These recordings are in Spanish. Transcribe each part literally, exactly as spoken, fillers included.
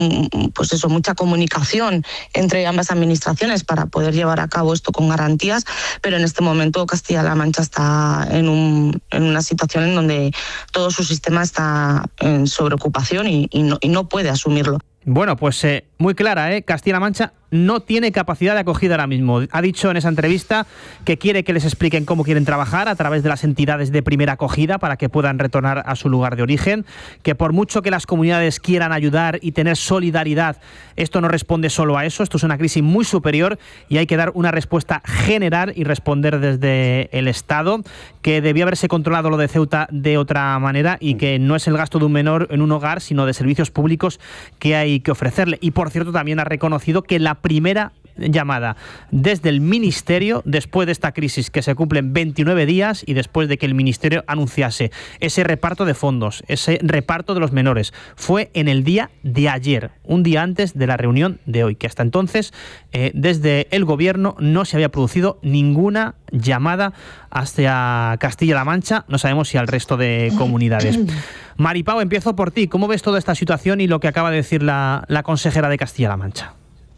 pues eso, mucha comunicación entre ambas administraciones para poder llevar a cabo esto con garantías, pero en este momento Castilla-La Mancha está en, un, en una situación en donde todo su sistema está en sobreocupación y, y, no, y no puede asumirlo. Bueno, pues eh, muy clara, ¿eh? Castilla-La Mancha no tiene capacidad de acogida ahora mismo. Ha dicho en esa entrevista que quiere que les expliquen cómo quieren trabajar a través de las entidades de primera acogida para que puedan retornar a su lugar de origen, que por mucho que las comunidades quieran ayudar y tener solidaridad, esto no responde solo a eso, esto es una crisis muy superior y hay que dar una respuesta general y responder desde el Estado, que debía haberse controlado lo de Ceuta de otra manera y que no es el gasto de un menor en un hogar, sino de servicios públicos que hay que ofrecerle. Y por cierto, también ha reconocido que la primera llamada desde el Ministerio, después de esta crisis que se cumplen veintinueve días y después de que el Ministerio anunciase ese reparto de fondos, ese reparto de los menores, fue en el día de ayer, un día antes de la reunión de hoy, que hasta entonces eh, desde el Gobierno no se había producido ninguna llamada hacia Castilla-La Mancha, no sabemos si al resto de comunidades. Mari Pau, empiezo por ti. ¿Cómo ves toda esta situación y lo que acaba de decir la, la consejera de Castilla-La Mancha?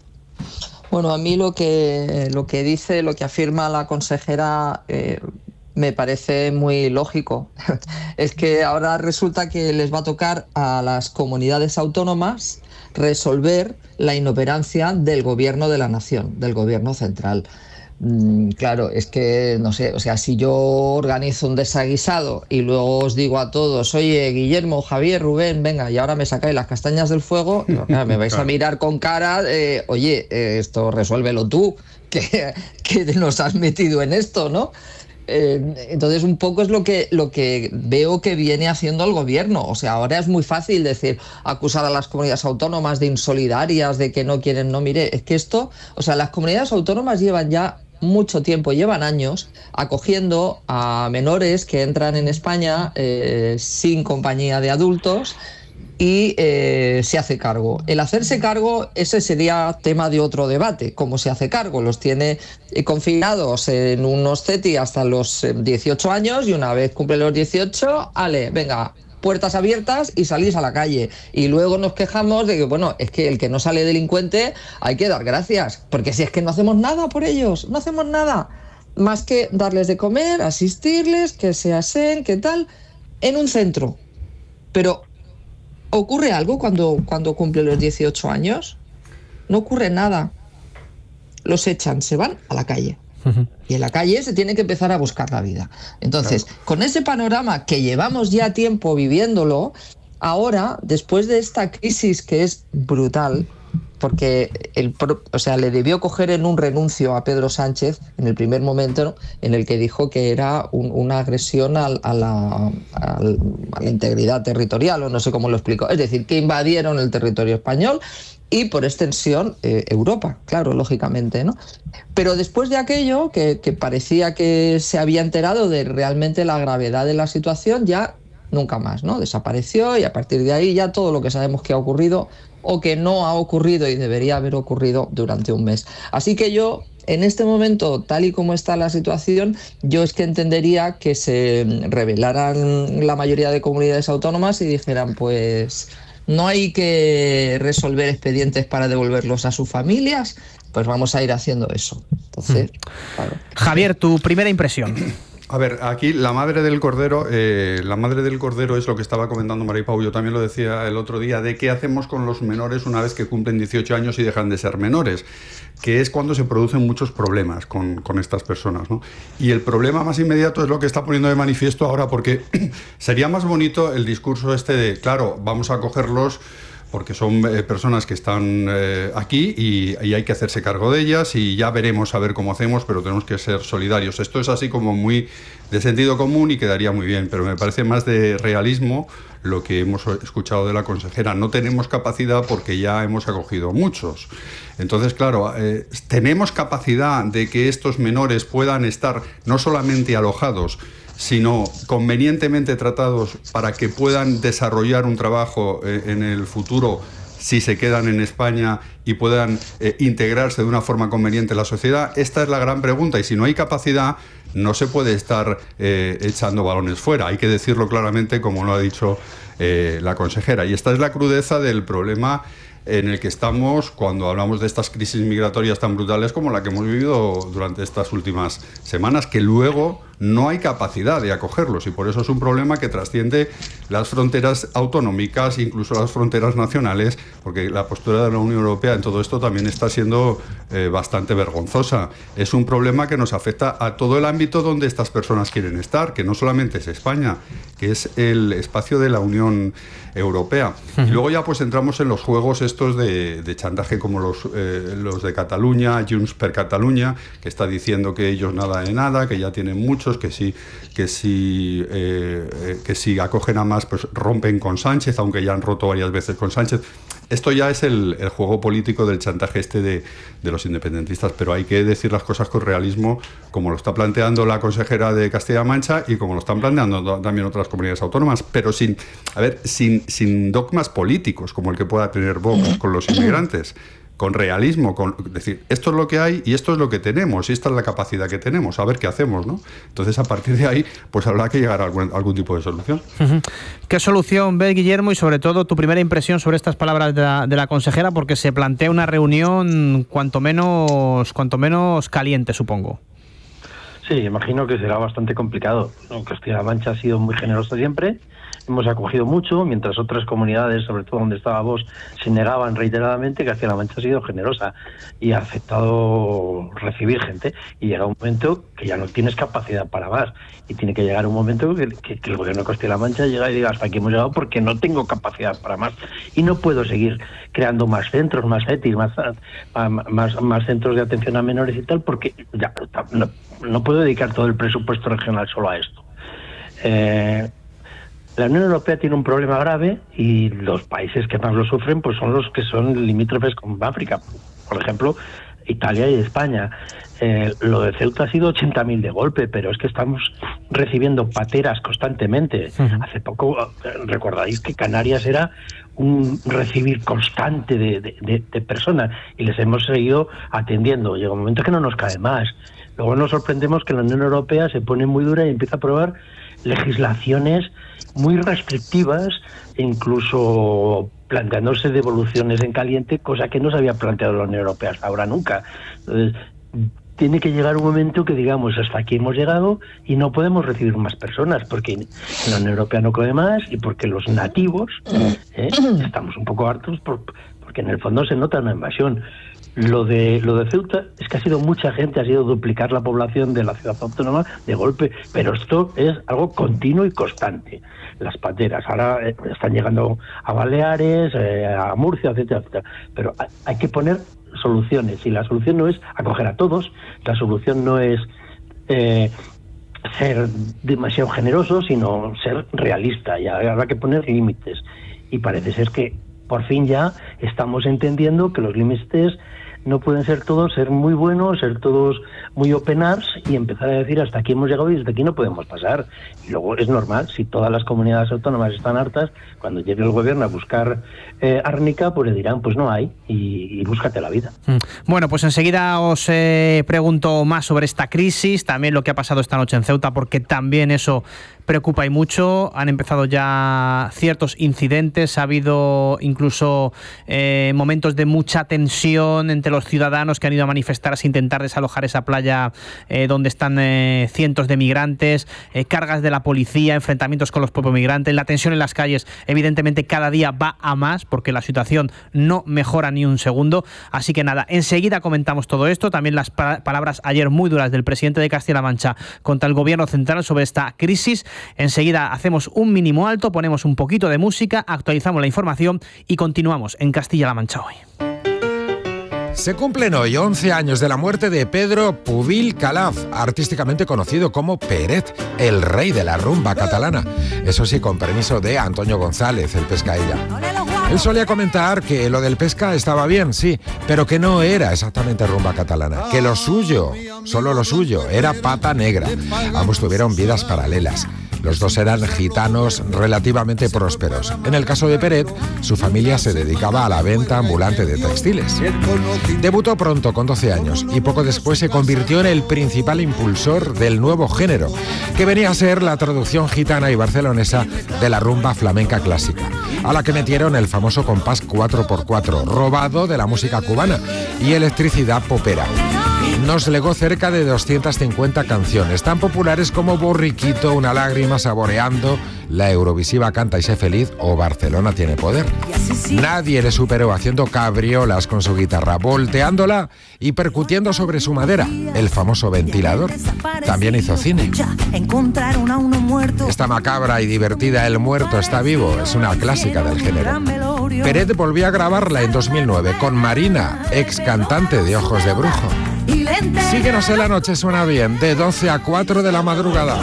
Bueno, a mí lo que, lo que dice, lo que afirma la consejera eh, me parece muy lógico. Es que ahora resulta que les va a tocar a las comunidades autónomas resolver la inoperancia del gobierno de la nación, del gobierno central. Claro, es que, no sé, o sea, si yo organizo un desaguisado y luego os digo a todos, oye, Guillermo, Javier, Rubén, venga, y ahora me sacáis las castañas del fuego, claro, me vais a mirar con cara, eh, oye, eh, esto resuélvelo tú, que, que nos has metido en esto, ¿no? Eh, entonces un poco es lo que, lo que veo que viene haciendo el gobierno. O sea, ahora es muy fácil decir, acusar a las comunidades autónomas de insolidarias, de que no quieren, no, mire, es que esto, o sea, las comunidades autónomas llevan ya mucho tiempo, llevan años acogiendo a menores que entran en España eh, sin compañía de adultos y eh, se hace cargo. El hacerse cargo, ese sería tema de otro debate, cómo se hace cargo. Los tiene eh, confinados en unos C E T I hasta los eh, dieciocho años y una vez cumple los dieciocho, ale, venga, puertas abiertas y salís a la calle. Y luego nos quejamos de que, bueno, es que el que no sale delincuente hay que dar gracias, porque si es que no hacemos nada por ellos, no hacemos nada más que darles de comer, asistirles, que se asen, que tal, en un centro. Pero ¿ocurre algo cuando, cuando cumple los dieciocho años? No ocurre nada. Los echan, se van a la calle. Uh-huh. Y en la calle se tiene que empezar a buscar la vida. Entonces, claro, con ese panorama que llevamos ya tiempo viviéndolo, ahora, después de esta crisis que es brutal, porque el, o sea, le debió coger en un renuncio a Pedro Sánchez en el primer momento, ¿no?, en el que dijo que era un, una agresión a, a, la, a la integridad territorial, o no sé cómo lo explicó. Es decir, que invadieron el territorio español y por extensión eh, Europa, claro, lógicamente, ¿no? Pero después de aquello, que, que parecía que se había enterado de realmente la gravedad de la situación, ya nunca más, ¿no? Desapareció y a partir de ahí ya todo lo que sabemos que ha ocurrido o que no ha ocurrido y debería haber ocurrido durante un mes. Así que yo, en este momento, tal y como está la situación, yo es que entendería que se rebelaran la mayoría de comunidades autónomas y dijeran, pues no hay que resolver expedientes para devolverlos a sus familias, pues vamos a ir haciendo eso. Entonces, hmm. claro. Javier, tu primera impresión. A ver, aquí la madre del cordero, eh, la madre del cordero es lo que estaba comentando Mari Pau, yo también lo decía el otro día, de qué hacemos con los menores una vez que cumplen dieciocho años y dejan de ser menores, que es cuando se producen muchos problemas con, con estas personas, ¿no? Y el problema más inmediato es lo que está poniendo de manifiesto ahora, porque sería más bonito el discurso este de, claro, vamos a cogerlos porque son eh, personas que están eh, aquí y, y hay que hacerse cargo de ellas y ya veremos a ver cómo hacemos, pero tenemos que ser solidarios. Esto es así como muy de sentido común y quedaría muy bien, pero me parece más de realismo lo que hemos escuchado de la consejera. No tenemos capacidad porque ya hemos acogido muchos. Entonces, claro, eh, tenemos capacidad de que estos menores puedan estar no solamente alojados, sino convenientemente tratados para que puedan desarrollar un trabajo eh, en el futuro si se quedan en España y puedan eh, integrarse de una forma conveniente en la sociedad. Esta es la gran pregunta, y si no hay capacidad no se puede estar eh, echando balones fuera, hay que decirlo claramente como lo ha dicho eh, la consejera, y esta es la crudeza del problema en el que estamos cuando hablamos de estas crisis migratorias tan brutales como la que hemos vivido durante estas últimas semanas, que luego no hay capacidad de acogerlos, y por eso es un problema que trasciende las fronteras autonómicas, incluso las fronteras nacionales, porque la postura de la Unión Europea en todo esto también está siendo eh, bastante vergonzosa. Es un problema que nos afecta a todo el ámbito donde estas personas quieren estar, que no solamente es España, que es el espacio de la Unión Europea. Uh-huh. Y luego ya pues entramos en los juegos estos de, de chantaje como los, eh, los de Cataluña, Junts per Catalunya, que está diciendo que ellos nada de nada, que ya tienen muchos, que si, que si, eh, eh, que si acogen a más pues rompen con Sánchez, aunque ya han roto varias veces con Sánchez. Esto ya es el, el juego político del chantaje este de, de los independentistas, pero hay que decir las cosas con realismo, como lo está planteando la consejera de Castilla-La Mancha y como lo están planteando también otras comunidades autónomas, pero sin, a ver, sin, sin dogmas políticos como el que pueda tener Vox con los inmigrantes. Con realismo, con decir, esto es lo que hay y esto es lo que tenemos, y esta es la capacidad que tenemos, a ver qué hacemos, ¿no? Entonces, a partir de ahí, pues habrá que llegar a algún, algún tipo de solución. Uh-huh. ¿Qué solución ves, Guillermo, y sobre todo tu primera impresión sobre estas palabras de la, de la consejera? Porque se plantea una reunión cuanto menos, cuanto menos caliente, supongo. Sí, imagino que será bastante complicado. Castilla-La Mancha ha sido muy generosa siempre. Hemos acogido mucho, mientras otras comunidades, sobre todo donde estaba Vox, se negaban reiteradamente. Castilla-La Mancha ha sido generosa y ha aceptado recibir gente, y llega un momento que ya no tienes capacidad para más, y tiene que llegar un momento que, que, que el gobierno de Castilla-La Mancha llega y diga, hasta aquí hemos llegado porque no tengo capacidad para más y no puedo seguir creando más centros, más E T I, más, más, más centros de atención a menores y tal, porque ya no, no puedo dedicar todo el presupuesto regional solo a esto. Eh, La Unión Europea tiene un problema grave, y los países que más lo sufren pues son los que son limítrofes con África, por ejemplo, Italia y España. Eh, lo de Ceuta ha sido ochenta mil de golpe, pero es que estamos recibiendo pateras constantemente. Uh-huh. Hace poco, recordáis que Canarias era un recibir constante de, de, de, de personas, y les hemos seguido atendiendo. Llega un momento que no nos cae más. Luego nos sorprendemos que la Unión Europea se pone muy dura y empieza a aprobar legislaciones muy restrictivas, e incluso planteándose devoluciones en caliente, cosa que no se había planteado la Unión Europea hasta ahora nunca. Entonces, tiene que llegar un momento que digamos, hasta aquí hemos llegado y no podemos recibir más personas, porque la Unión Europea no cabe más, y porque los nativos ¿eh? estamos un poco hartos, por, porque en el fondo se nota una invasión. Lo de lo de Ceuta es que ha sido mucha gente, ha sido duplicar la población de la ciudad autónoma de golpe, pero esto es algo continuo y constante. Las pateras ahora eh, están llegando a Baleares, eh, a Murcia, etcétera, etcétera. Pero hay, hay que poner soluciones, y la solución no es acoger a todos, la solución no es eh, ser demasiado generoso, sino ser realista, y habrá que poner límites. Y parece ser que por fin ya estamos entendiendo que los límites no pueden ser todos ser muy buenos, ser todos muy open arms, y empezar a decir hasta aquí hemos llegado y desde aquí no podemos pasar. Y luego es normal, si todas las comunidades autónomas están hartas, cuando llegue el gobierno a buscar eh, árnica, pues le dirán, pues no hay, y, y búscate la vida. Bueno, pues enseguida os eh, pregunto más sobre esta crisis, también lo que ha pasado esta noche en Ceuta, porque también eso preocupa y mucho. Han empezado ya ciertos incidentes, ha habido incluso eh, momentos de mucha tensión entre los ciudadanos que han ido a manifestarse, intentar desalojar esa playa eh, donde están eh, cientos de migrantes, eh, cargas de la policía, enfrentamientos con los propios migrantes. La tensión en las calles evidentemente cada día va a más, porque la situación no mejora ni un segundo. Así que nada, enseguida comentamos todo esto, también las pa- palabras ayer muy duras del presidente de Castilla-La Mancha contra el gobierno central sobre esta crisis. Enseguida hacemos un mínimo alto, ponemos un poquito de música, actualizamos la información y continuamos en Castilla-La Mancha hoy. Se cumplen hoy once años de la muerte de Pedro Pubil Calaf, artísticamente conocido como Peret, el rey de la rumba catalana. Eso sí, con permiso de Antonio González, el pescailla. Él solía comentar que lo del pesca estaba bien, sí, pero que no era exactamente rumba catalana, que lo suyo, solo lo suyo, era pata negra. Ambos tuvieron vidas paralelas. Los dos eran gitanos relativamente prósperos. En el caso de Peret, su familia se dedicaba a la venta ambulante de textiles. Debutó pronto, con doce años, y poco después se convirtió en el principal impulsor del nuevo género, que venía a ser la traducción gitana y barcelonesa de la rumba flamenca clásica, a la que metieron el famoso compás cuatro por cuatro, robado de la música cubana, y electricidad popera. Nos legó cerca de doscientas cincuenta canciones, tan populares como Borriquito, Una lágrima, Saboreando, la Eurovisiva Canta y sé feliz o Barcelona tiene poder. Nadie le superó haciendo cabriolas con su guitarra, volteándola y percutiendo sobre su madera, el famoso ventilador. También hizo cine. Esta macabra y divertida El muerto está vivo es una clásica del género. Peret volvió a grabarla en dos mil nueve con Marina, ex cantante de Ojos de Brujo. Síguenos en la noche, suena bien, de doce a cuatro de la madrugada.